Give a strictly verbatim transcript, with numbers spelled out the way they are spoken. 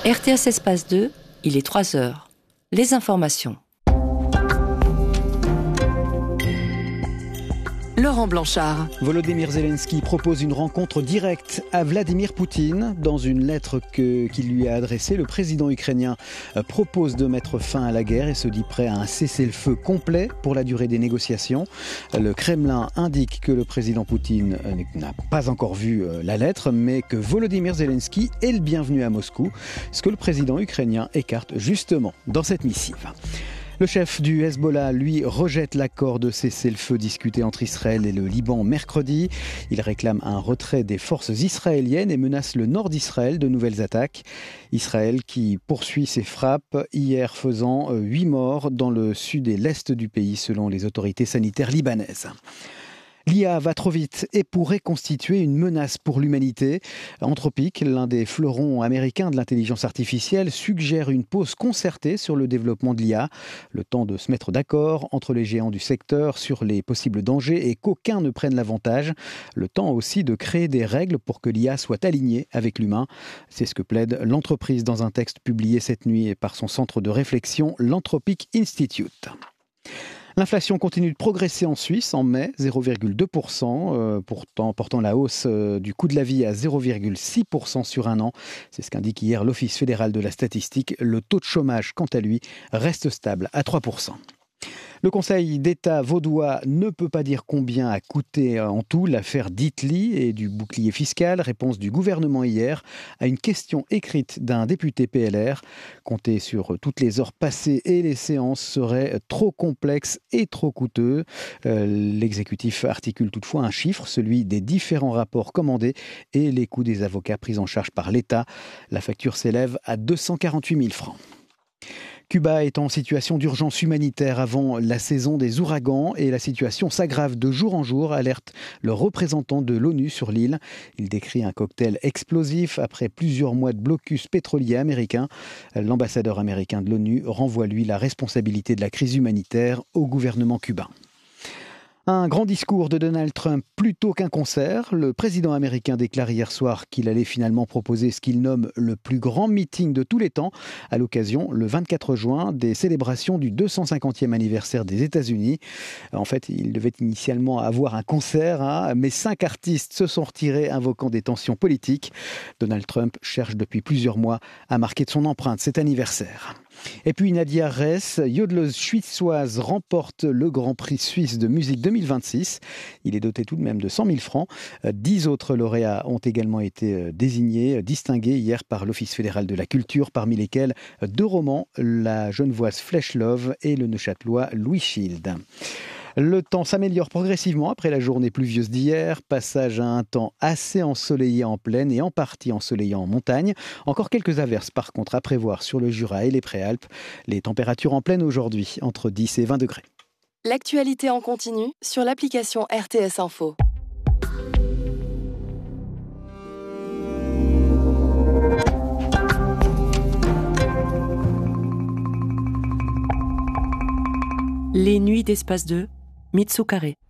R T S Espace deux, il est trois heures. Les informations. Laurent Blanchard. Volodymyr Zelensky propose une rencontre directe à Vladimir Poutine. Dans une lettre que, qu'il lui a adressée, le président ukrainien propose de mettre fin à la guerre et se dit prêt à un cessez-le-feu complet pour la durée des négociations. Le Kremlin indique que le président Poutine n'a pas encore vu la lettre, mais que Volodymyr Zelensky est le bienvenu à Moscou, ce que le président ukrainien écarte justement dans cette missive. Le chef du Hezbollah, lui, rejette l'accord de cessez-le-feu discuté entre Israël et le Liban mercredi. Il réclame un retrait des forces israéliennes et menace le nord d'Israël de nouvelles attaques. Israël qui poursuit ses frappes, hier faisant huit morts dans le sud et l'est du pays selon les autorités sanitaires libanaises. L'I A va trop vite et pourrait constituer une menace pour l'humanité. Anthropic, l'un des fleurons américains de l'intelligence artificielle, suggère une pause concertée sur le développement de l'I A. Le temps de se mettre d'accord entre les géants du secteur sur les possibles dangers et qu'aucun ne prenne l'avantage. Le temps aussi de créer des règles pour que l'I A soit alignée avec l'humain. C'est ce que plaide l'entreprise dans un texte publié cette nuit par son centre de réflexion, l'Anthropic Institute. L'inflation continue de progresser en Suisse en mai, zéro virgule deux pour cent, euh, pourtant portant la hausse euh, du coût de la vie à zéro virgule six pour cent sur un an. C'est ce qu'indique hier l'Office fédéral de la statistique. Le taux de chômage, quant à lui, reste stable à trois pour cent. Le Conseil d'État vaudois ne peut pas dire combien a coûté en tout l'affaire d'Itli et du bouclier fiscal. Réponse du gouvernement hier à une question écrite d'un député P L R. Compter sur toutes les heures passées et les séances serait trop complexe et trop coûteux. Euh, l'exécutif articule toutefois un chiffre, celui des différents rapports commandés et les coûts des avocats pris en charge par l'État. La facture s'élève à deux cent quarante-huit mille francs. Cuba est en situation d'urgence humanitaire avant la saison des ouragans et la situation s'aggrave de jour en jour, alerte le représentant de l'ONU sur l'île. Il décrit un cocktail explosif après plusieurs mois de blocus pétrolier américain. L'ambassadeur américain de l'ONU renvoie lui la responsabilité de la crise humanitaire au gouvernement cubain. Un grand discours de Donald Trump plutôt qu'un concert. Le président américain déclare hier soir qu'il allait finalement proposer ce qu'il nomme le plus grand meeting de tous les temps à l'occasion, le vingt-quatre juin, des célébrations du deux cent cinquantième anniversaire des États-Unis. En fait, il devait initialement avoir un concert, hein, mais cinq artistes se sont retirés, invoquant des tensions politiques. Donald Trump cherche depuis plusieurs mois à marquer de son empreinte cet anniversaire. Et puis Nadia Ress, yodeleuse suissoise, remporte le Grand Prix suisse de musique deux mille vingt-six. Il est doté tout de même de cent mille francs. Dix autres lauréats ont également été désignés, distingués hier par l'Office fédéral de la culture, parmi lesquels deux romans, la genevoise Flèche Love et le neuchâtelois Louis Schild. Le temps s'améliore progressivement après la journée pluvieuse d'hier. Passage à un temps assez ensoleillé en plaine et en partie ensoleillé en montagne. Encore quelques averses par contre à prévoir sur le Jura et les Préalpes. Les températures en plaine aujourd'hui, entre dix et vingt degrés. L'actualité en continu sur l'application R T S Info. Les nuits d'Espace deux, Mitsu Carré.